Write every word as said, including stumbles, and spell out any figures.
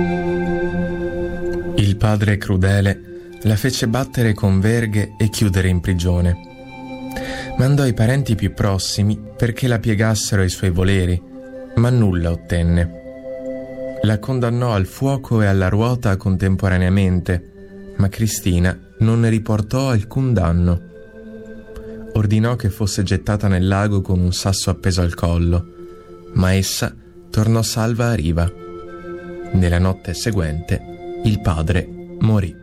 Il padre crudele la fece battere con verghe e chiudere in prigione. Mandò i parenti più prossimi perché la piegassero ai suoi voleri, ma nulla ottenne. La condannò al fuoco e alla ruota contemporaneamente, ma Cristina non ne riportò alcun danno. Ordinò che fosse gettata nel lago con un sasso appeso al collo, ma essa tornò salva a riva. Nella notte seguente il padre morì.